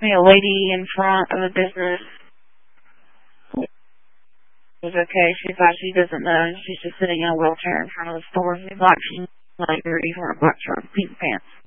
A lady in front of the business was okay. She thought she doesn't know. She's just sitting in a wheelchair in front of the store. She's like, she's like, ready for a black shirt, pink pants.